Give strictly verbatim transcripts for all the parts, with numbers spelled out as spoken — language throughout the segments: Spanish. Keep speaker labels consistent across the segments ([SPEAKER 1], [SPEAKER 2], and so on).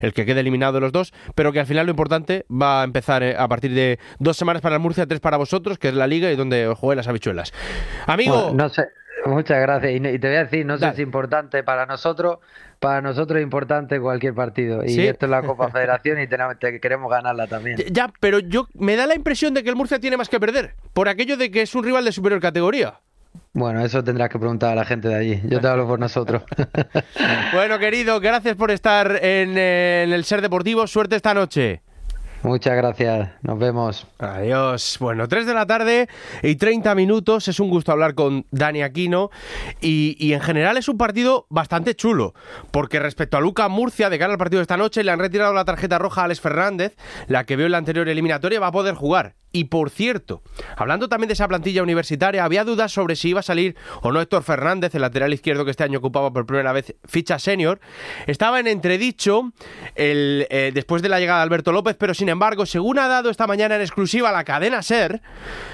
[SPEAKER 1] el que quede eliminado de los dos, pero que al final lo importante va a empezar a partir de dos semanas para el Murcia, tres para vosotros, que es la Liga y donde os jugué las habichuelas. Amigo...
[SPEAKER 2] Bueno, no sé, muchas gracias. Y, y te voy a decir, no sé
[SPEAKER 1] Dale.
[SPEAKER 2] si es importante para nosotros, para nosotros es importante cualquier partido. Y
[SPEAKER 1] ¿Sí?
[SPEAKER 2] esto es la Copa Federación y tenemos, te- queremos ganarla también.
[SPEAKER 1] Ya, pero yo me da la impresión de que el Murcia tiene más que perder, por aquello de que es un rival de superior categoría.
[SPEAKER 2] Bueno, eso tendrás que preguntar a la gente de allí. Yo te hablo por nosotros.
[SPEAKER 1] Bueno, querido, gracias por estar en, eh, en el Ser Deportivo. Suerte esta noche.
[SPEAKER 2] Muchas gracias. Nos vemos.
[SPEAKER 1] Adiós. Bueno, tres de la tarde y treinta minutos. Es un gusto hablar con Dani Aquino. Y, y en general es un partido bastante chulo. Porque respecto a Lucas Murcia, de cara al partido de esta noche, le han retirado la tarjeta roja a Alex Fernández, la que vio en la anterior eliminatoria, va a poder jugar. Y por cierto, hablando también de esa plantilla universitaria, había dudas sobre si iba a salir o no Héctor Fernández, el lateral izquierdo que este año ocupaba por primera vez ficha senior. Estaba en entredicho el, eh, después de la llegada de Alberto López, pero sin embargo, según ha dado esta mañana en exclusiva la cadena SER,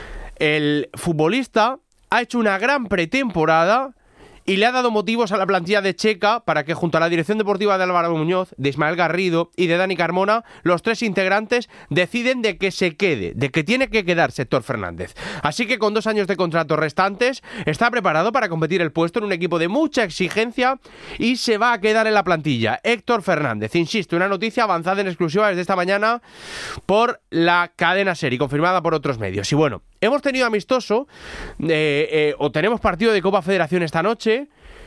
[SPEAKER 1] el futbolista ha hecho una gran pretemporada y le ha dado motivos a la plantilla de Checa para que junto a la dirección deportiva de Álvaro Muñoz, de Ismael Garrido y de Dani Carmona, los tres integrantes deciden de que se quede, de que tiene que quedarse Héctor Fernández. Así que con dos años de contrato restantes, está preparado para competir el puesto en un equipo de mucha exigencia y se va a quedar en la plantilla. Héctor Fernández, insisto, una noticia avanzada en exclusiva desde esta mañana por la cadena SER y confirmada por otros medios. Y bueno, hemos tenido amistoso, eh, eh, o tenemos partido de Copa Federación esta noche.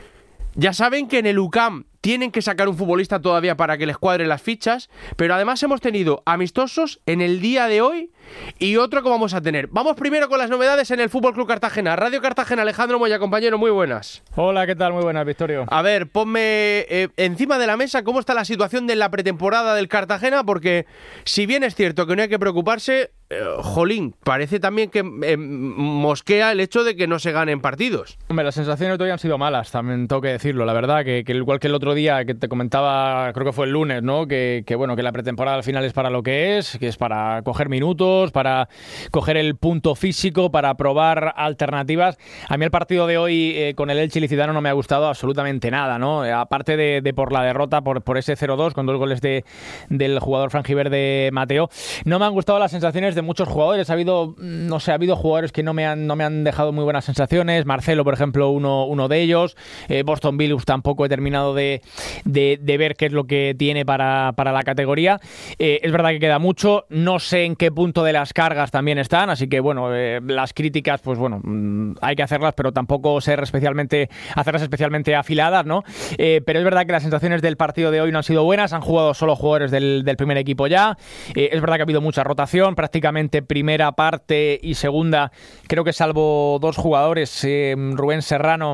[SPEAKER 1] Ya saben que en el U C A M tienen que sacar un futbolista todavía para que les cuadren las fichas, pero además hemos tenido amistosos en el día de hoy y otro que vamos a tener. Vamos primero con las novedades en el F C Cartagena. Radio Cartagena, Alejandro Moya, compañero, muy buenas.
[SPEAKER 3] Hola, ¿qué tal? Muy buenas, Victorio.
[SPEAKER 1] A ver, ponme eh, encima de la mesa cómo está la situación de la pretemporada del Cartagena, porque si bien es cierto que no hay que preocuparse, eh, jolín, parece también que eh, mosquea el hecho de que no se ganen partidos.
[SPEAKER 3] Hombre, las sensaciones de hoy han sido malas, también tengo que decirlo, la verdad, que, que igual que el otro día que te comentaba, creo que fue el lunes, ¿no? Que, que bueno, que la pretemporada al final es para lo que es, que es para coger minutos, para coger el punto físico, para probar alternativas. A mí el partido de hoy eh, con el Elche Ilicitano no me ha gustado absolutamente nada, ¿no? Eh, aparte de, de por la derrota, por, por ese cero dos con dos goles de, del jugador franjiverde Mateo, no me han gustado las sensaciones de muchos jugadores. Ha habido, no sé, ha habido jugadores que no me han, no me han dejado muy buenas sensaciones. Marcelo, por ejemplo, uno, uno de ellos. Eh, Boston Billups tampoco he terminado de, de, de ver qué es lo que tiene para, para la categoría. Eh, es verdad que queda mucho. No sé en qué punto de las cargas también están, así que bueno, eh, las críticas, pues bueno, mmm, hay que hacerlas, pero tampoco ser especialmente, hacerlas especialmente afiladas, ¿no? Eh, pero es verdad que las sensaciones del partido de hoy no han sido buenas. Han jugado solo jugadores del, del primer equipo ya. Eh, es verdad que ha habido mucha rotación, prácticamente primera parte y segunda, creo que salvo dos jugadores, eh, Rubén Serrano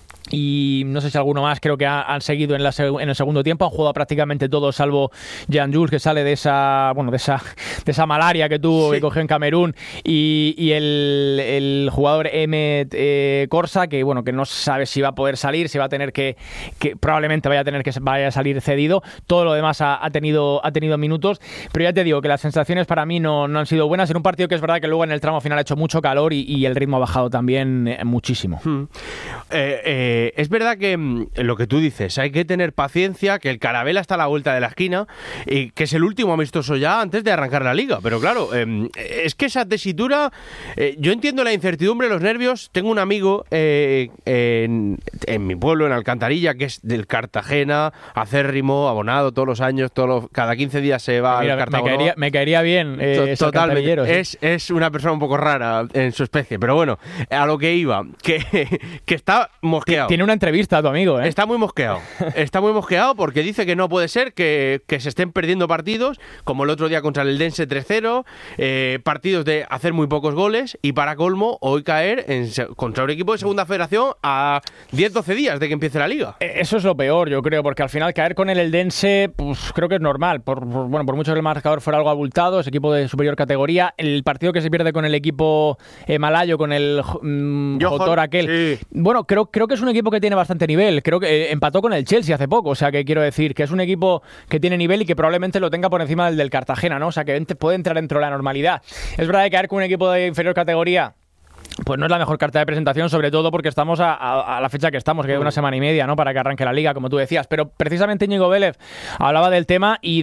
[SPEAKER 3] y no sé si alguno más, creo que ha, han seguido en, la, en el segundo tiempo, han jugado prácticamente todos, salvo Jan Jules, que sale de esa, bueno, de esa, de esa malaria que tuvo, sí, que cogió en Camerún, y, y el, el jugador Emmet eh, Corsa, que bueno, que no sabe si va a poder salir, si va a tener que, que probablemente vaya a tener que vaya a salir cedido. Todo lo demás ha, ha tenido ha tenido minutos, pero ya te digo que las sensaciones para mí no, no han sido buenas en un partido que es verdad que luego en el tramo final ha hecho mucho calor y, y el ritmo ha bajado también eh, muchísimo.
[SPEAKER 1] Hmm. Eh, eh, es verdad que mm, lo que tú dices, hay que tener paciencia, que el Carabela está a la vuelta de la esquina y que es el último amistoso ya antes de arrancar la liga, pero claro, eh, es que esa tesitura, eh, yo entiendo la incertidumbre, los nervios. Tengo un amigo eh, en, en mi pueblo, en Alcantarilla, que es del Cartagena, acérrimo, abonado todos los años, todos los, cada quince días se va
[SPEAKER 3] Mira,
[SPEAKER 1] al Cartagena.
[SPEAKER 3] Me caería, me caería bien eh,
[SPEAKER 1] Totalmente,
[SPEAKER 3] ¿sí?
[SPEAKER 1] es, es una persona un poco rara en su especie, pero bueno, a lo que iba, que, que está mosqueado.
[SPEAKER 3] Tiene una entrevista a tu amigo, ¿eh?
[SPEAKER 1] Está muy mosqueado. Está muy mosqueado porque dice que no puede ser que, que se estén perdiendo partidos, como el otro día contra el Eldense tres cero, eh, partidos de hacer muy pocos goles y para colmo, hoy caer en, contra un equipo de segunda federación a diez doce días de que empiece la liga.
[SPEAKER 3] Eso es lo peor, yo creo, porque al final caer con el Eldense, pues creo que es normal. Por, por, bueno, por mucho que el marcador fuera algo abultado, es equipo de superior categoría. El partido que se pierde con el equipo eh, malayo, con el mm, Jotor aquel. Sí. Bueno, creo, creo que es un equipo que tiene bastante nivel. Creo que eh, empató con el Chelsea hace poco, o sea que quiero decir que es un equipo que tiene nivel y que probablemente lo tenga por encima del del Cartagena, ¿no? O sea que puede entrar dentro de la normalidad. Es verdad que caer con un equipo de inferior categoría pues no es la mejor carta de presentación, sobre todo porque estamos a, a, a la fecha que estamos, que es una semana y media, ¿no? Para que arranque la Liga, como tú decías. Pero precisamente Íñigo Vélez hablaba del tema y